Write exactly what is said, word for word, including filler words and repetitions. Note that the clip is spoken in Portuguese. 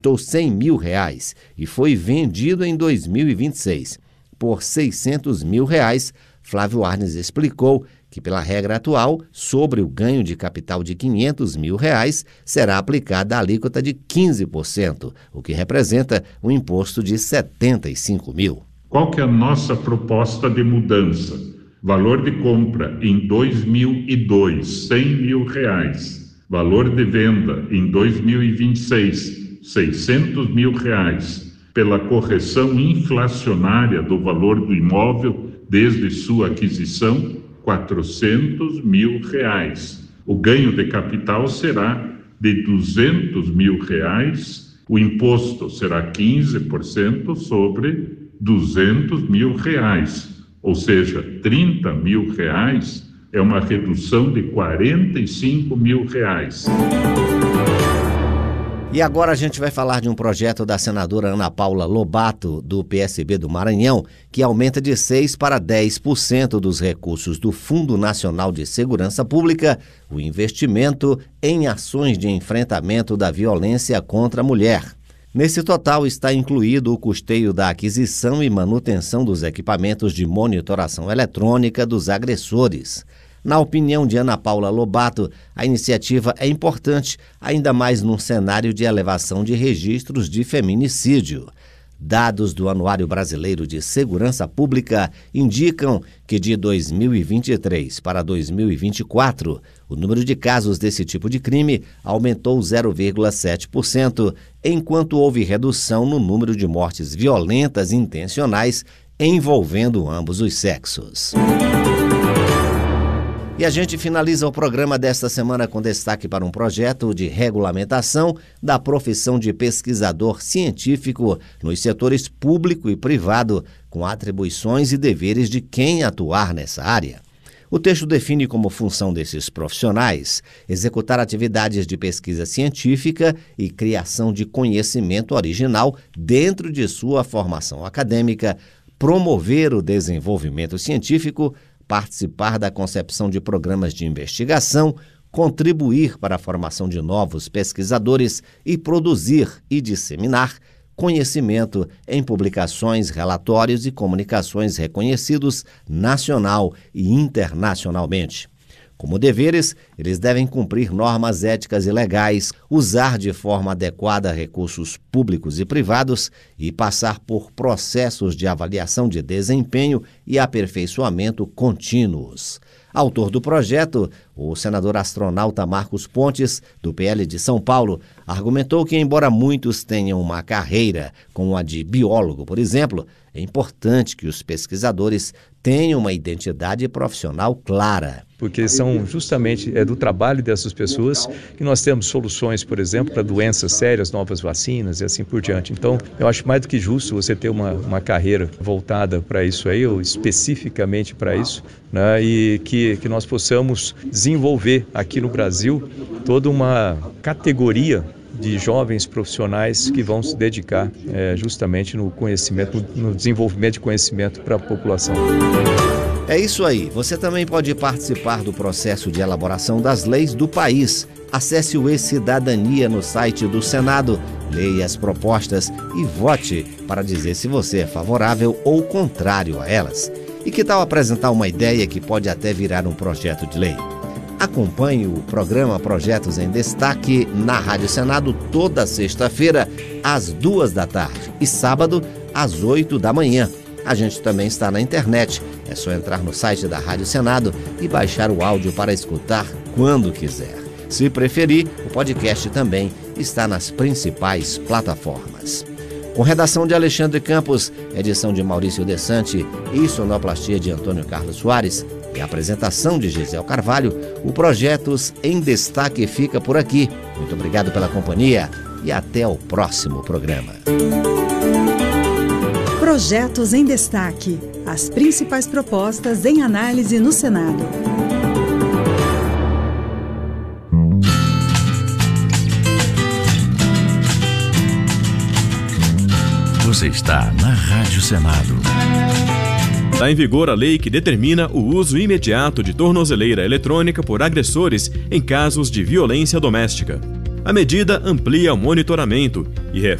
custou cem mil reais e foi vendido em dois mil e vinte e seis por seiscentos mil reais, Flávio Arnes explicou que, pela regra atual, sobre o ganho de capital de quinhentos mil reais, será aplicada a alíquota de quinze por cento, o que representa um imposto de setenta e cinco mil. Qual que é a nossa proposta de mudança? Valor de compra em dois mil e dois, cem mil reais. Valor de venda em dois mil e vinte e seis, seiscentos mil reais. Pela correção inflacionária do valor do imóvel desde sua aquisição, quatrocentos mil reais. O ganho de capital será de duzentos mil reais. O imposto será quinze por cento sobre duzentos mil reais. Ou seja, trinta mil reais é uma redução de quarenta e cinco mil reais. E agora a gente vai falar de um projeto da senadora Ana Paula Lobato, do P S B do Maranhão, que aumenta de seis por cento para dez por cento dos recursos do Fundo Nacional de Segurança Pública o investimento em ações de enfrentamento da violência contra a mulher. Nesse total está incluído o custeio da aquisição e manutenção dos equipamentos de monitoração eletrônica dos agressores. Na opinião de Ana Paula Lobato, a iniciativa é importante, ainda mais num cenário de elevação de registros de feminicídio. Dados do Anuário Brasileiro de Segurança Pública indicam que de dois mil e vinte e três para dois mil e vinte e quatro, o número de casos desse tipo de crime aumentou zero vírgula sete por cento, enquanto houve redução no número de mortes violentas intencionais envolvendo ambos os sexos. E a gente finaliza o programa desta semana com destaque para um projeto de regulamentação da profissão de pesquisador científico nos setores público e privado, com atribuições e deveres de quem atuar nessa área. O texto define como função desses profissionais executar atividades de pesquisa científica e criação de conhecimento original dentro de sua formação acadêmica, promover o desenvolvimento científico, participar da concepção de programas de investigação, contribuir para a formação de novos pesquisadores e produzir e disseminar conhecimento em publicações, relatórios e comunicações reconhecidos nacional e internacionalmente. Como deveres, eles devem cumprir normas éticas e legais, usar de forma adequada recursos públicos e privados e passar por processos de avaliação de desempenho e aperfeiçoamento contínuos. Autor do projeto, o senador astronauta Marcos Pontes, do P L de São Paulo, argumentou que, embora muitos tenham uma carreira, como a de biólogo, por exemplo, é importante que os pesquisadores tenham uma identidade profissional clara. Porque são justamente é do trabalho dessas pessoas que nós temos soluções, por exemplo, para doenças sérias, novas vacinas e assim por diante. Então, eu acho mais do que justo você ter uma, uma carreira voltada para isso aí, ou especificamente para isso, né, e que, que nós possamos desenvolver aqui no Brasil toda uma categoria de jovens profissionais que vão se dedicar é, justamente no conhecimento, no desenvolvimento de conhecimento para a população. É isso aí. Você também pode participar do processo de elaboração das leis do país. Acesse o E-Cidadania no site do Senado, leia as propostas e vote para dizer se você é favorável ou contrário a elas. E que tal apresentar uma ideia que pode até virar um projeto de lei? Acompanhe o programa Projetos em Destaque na Rádio Senado toda sexta-feira, às duas da tarde e sábado, às oito da manhã. A gente também está na internet. É só entrar no site da Rádio Senado e baixar o áudio para escutar quando quiser. Se preferir, o podcast também está nas principais plataformas. Com redação de Alexandre Campos, edição de Maurício Desante e sonoplastia de Antônio Carlos Soares e apresentação de Gisele Carvalho, o Projetos em Destaque fica por aqui. Muito obrigado pela companhia e até o próximo programa. Projetos em Destaque. As principais propostas em análise no Senado. Você está na Rádio Senado. Está em vigor a lei que determina o uso imediato de tornozeleira eletrônica por agressores em casos de violência doméstica. A medida amplia o monitoramento e